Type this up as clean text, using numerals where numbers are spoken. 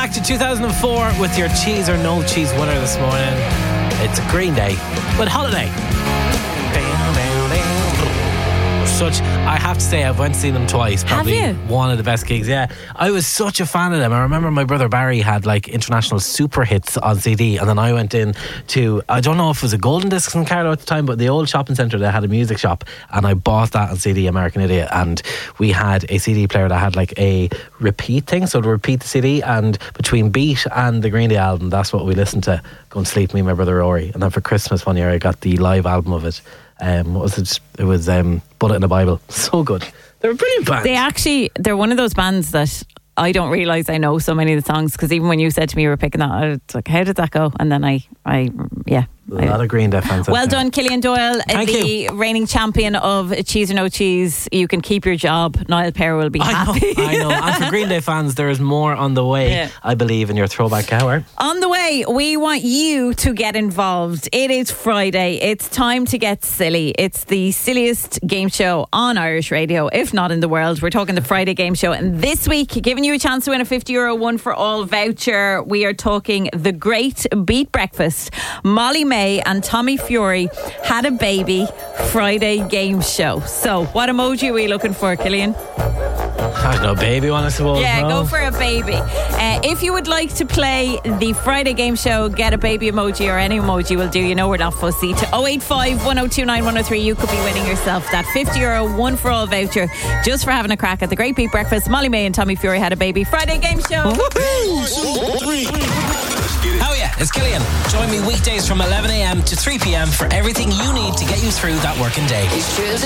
back to 2004 with your cheese or no cheese winner this morning. It's a Green Day, but Holiday. I have to say, I've went to see them twice. Probably Have you? one of the best gigs. Yeah, I was such a fan of them. I remember my brother Barry had like international super hits on CD, and then I went in to, I don't know if it was a Golden Discs in Carlow at the time, but the old shopping centre, they had a music shop, and I bought that on CD, American Idiot, and we had a CD player that had like a repeat thing, so to repeat the CD, and between Beat and the Green Day album, that's what we listened to going to sleep, me and my brother Rory. And then for Christmas one year I got the live album of it. What was it? It was Bullet in the Bible. So good. They're a brilliant band. They're one of those bands that I don't realise I know so many of the songs, because even when you said to me you were picking that, I was like, how did that go? And then a lot of Green Day fans. Well done, Cillian Doyle, the reigning champion of Cheese or No Cheese. You can keep your job. Niall Pear will be happy. I know. And for Green Day fans, there is more on the way, I believe, in your throwback hour. On the way, we want you to get involved. It is Friday. It's time to get silly. It's the silliest game show on Irish radio, if not in the world. We're talking the Friday game show. And this week, giving you a chance to win a €50 one for all voucher, we are talking The Great Beat Breakfast. Molly May and Tommy Fury had a baby Friday game show. So what emoji are we looking for, Cillian? I don't know, baby one, I suppose. Yeah, go for a baby. If you would like to play the Friday game show, get a baby emoji, or any emoji will do. You know we're not fussy. To 085 1029 103, you could be winning yourself that €50 one for all voucher just for having a crack at the Great Beat Breakfast. Molly May and Tommy Fury had a baby Friday game show. Oh yeah, it's Cillian. Join me weekdays from 11am to 3pm for everything you need to get you through that working day.